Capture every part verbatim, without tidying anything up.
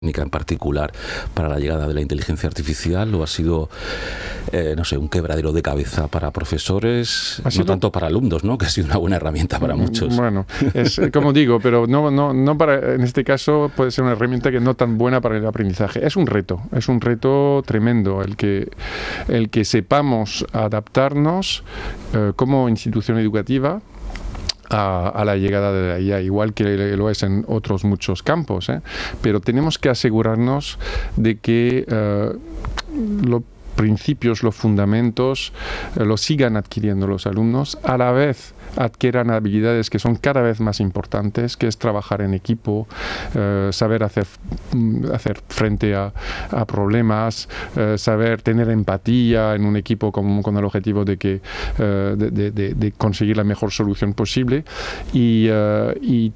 en particular para la llegada de la inteligencia artificial, o ha sido, eh, no sé, un quebradero de cabeza para profesores, no tanto para alumnos, ¿no?, que ha sido una buena herramienta para muchos? Bueno, es como digo, pero no, no, no para, en este caso puede ser una herramienta que no tan buena para el aprendizaje. Es un reto, es un reto tremendo el que, el que sepamos adaptarnos eh, como institución educativa A, a la llegada de la I A, igual que lo es en otros muchos campos, ¿eh? Pero tenemos que asegurarnos de que uh, los principios, los fundamentos, eh, los sigan adquiriendo los alumnos, a la vez adquieran habilidades que son cada vez más importantes, que es trabajar en equipo, eh, saber hacer, hacer frente a, a problemas, eh, saber tener empatía en un equipo con, con el objetivo de, que, eh, de, de, de, de conseguir la mejor solución posible. Y, uh, y,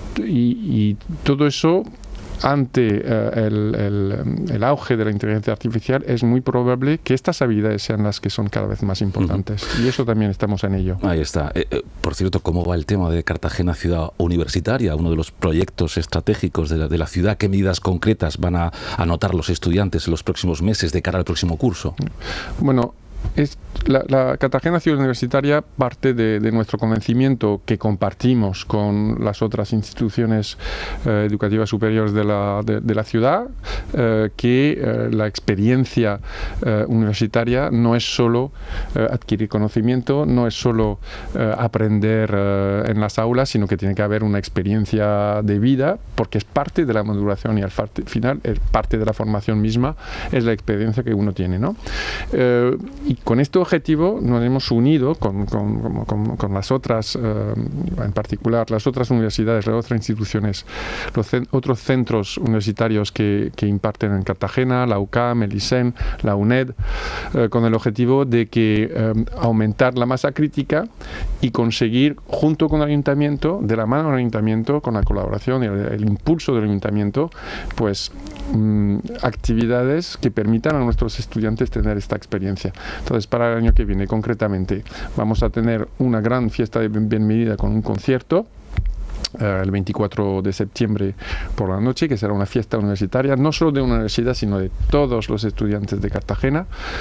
y, y todo eso, ante uh, el, el, el auge de la inteligencia artificial, es muy probable que estas habilidades sean las que son cada vez más importantes. Uh-huh. Y eso también estamos en ello. Ahí está. Eh, eh, por cierto, ¿cómo va el tema de Cartagena Ciudad Universitaria? Uno de los proyectos estratégicos de la, de la ciudad. ¿Qué medidas concretas van a anotar los estudiantes en los próximos meses de cara al próximo curso? Bueno, Es, la, la Cartagena Ciudad Universitaria parte de, de nuestro convencimiento, que compartimos con las otras instituciones eh, educativas superiores de la, de, de la ciudad, eh, que eh, la experiencia eh, universitaria no es solo eh, adquirir conocimiento, no es solo eh, aprender eh, en las aulas, sino que tiene que haber una experiencia de vida, porque es parte de la maduración y al final es parte de la formación misma, es la experiencia que uno tiene, ¿no? Eh, y con este objetivo nos hemos unido con, con, con, con las otras, eh, en particular las otras universidades, las otras instituciones, los cen- otros centros universitarios que, que imparten en Cartagena, la U C A M, el I S E M, la UNED, eh, con el objetivo de que eh, aumentar la masa crítica y conseguir, junto con el ayuntamiento, de la mano del ayuntamiento, con la colaboración y el, el impulso del ayuntamiento, pues mmm, actividades que permitan a nuestros estudiantes tener esta experiencia. Entonces, para el año que viene, concretamente, vamos a tener una gran fiesta de bienvenida con un concierto Uh, el veinticuatro de septiembre por la noche, que será una fiesta universitaria, no solo de una universidad, sino de todos los estudiantes de Cartagena.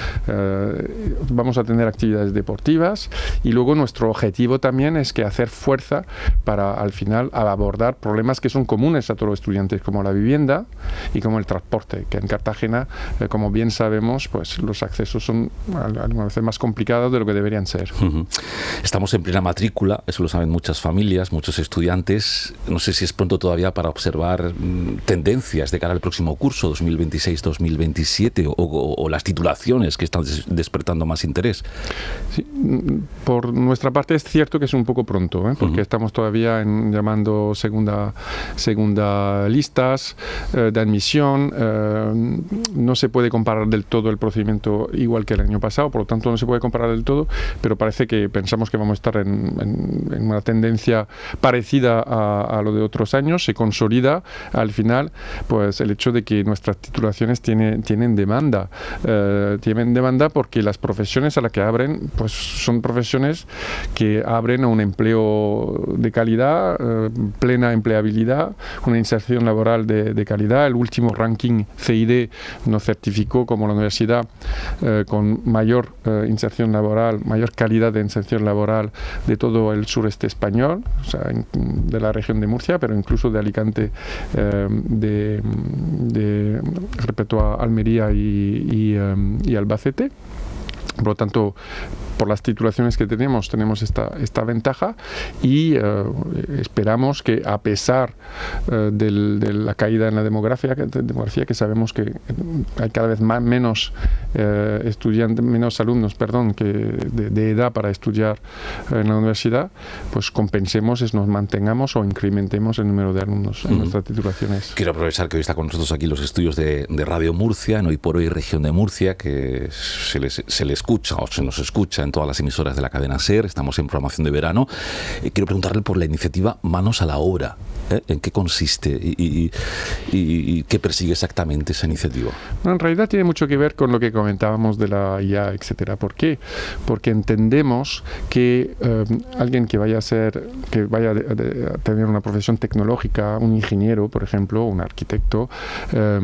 Uh, vamos a tener actividades deportivas y luego nuestro objetivo también es que hacer fuerza para al final abordar problemas que son comunes a todos los estudiantes, como la vivienda y como el transporte, que en Cartagena, uh, como bien sabemos, pues los accesos son algunas veces más complicados de lo que deberían ser. Uh-huh. Estamos en plena matrícula, eso lo saben muchas familias, muchos estudiantes. No sé si es pronto todavía para observar mmm, tendencias de cara al próximo curso dos mil veintiséis dos mil veintisiete o, o, o las titulaciones que están des- despertando más interés. Sí, por nuestra parte es cierto que es un poco pronto, ¿eh? porque uh-huh. estamos todavía en, llamando segunda, segunda listas eh, de admisión. Eh, no se puede comparar del todo el procedimiento igual que el año pasado, por lo tanto no se puede comparar del todo, pero parece que pensamos que vamos a estar en, en, en una tendencia parecida a A, a lo de otros años. Se consolida al final pues el hecho de que nuestras titulaciones tiene, tienen demanda eh, tienen demanda porque las profesiones a las que abren pues son profesiones que abren a un empleo de calidad, eh, plena empleabilidad, una inserción laboral de, de calidad. El último ranking C I D nos certificó como la universidad eh, con mayor eh, inserción laboral, mayor calidad de inserción laboral de todo el sureste español, o sea, en, de la región de Murcia, pero incluso de Alicante, eh, de, de respecto a Almería y, y, um, y Albacete. Por lo tanto, por las titulaciones que tenemos, tenemos esta, esta ventaja y uh, esperamos que, a pesar uh, del, de la caída en la demografía, que, demografía, que sabemos que hay cada vez más, menos uh, estudiantes, menos alumnos, perdón, que de, de edad para estudiar uh, en la universidad, pues compensemos, es, nos mantengamos o incrementemos el número de alumnos en uh-huh. nuestras titulaciones. Quiero aprovechar que hoy está con nosotros aquí los estudios de, de Radio Murcia, en Hoy por Hoy Región de Murcia, que se les, se les escucha o se nos escucha en todas las emisoras de la cadena SER, estamos en programación de verano. Eh, quiero preguntarle por la iniciativa Manos a la Obra. ¿Eh? ¿En qué consiste y, y, y, y qué persigue exactamente esa iniciativa? No, en realidad tiene mucho que ver con lo que comentábamos de la I A, etcétera. ¿Por qué? Porque entendemos que eh, alguien que vaya a ser, que vaya a tener una profesión tecnológica, un ingeniero, por ejemplo, un arquitecto, eh,